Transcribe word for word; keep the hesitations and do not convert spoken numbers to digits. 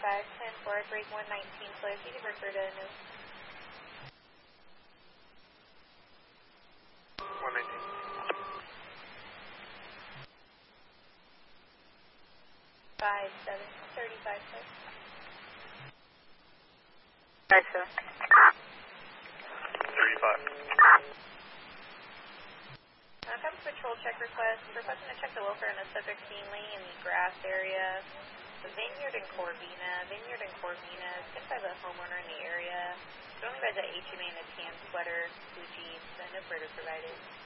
five ten forward, break one nineteen, clear. You can refer to new. one nineteen. five seven, thirty-five, sir. five seven. thirty-five. Uh, comes patrol check request. We're requesting to check the welfare in the subject family in the grass area. The Vineyard and Corvina. Vineyard and Corvina. It's been by the homeowner in the area. It's only by the H M A and a tan sweater, blue jeans, and no further provided.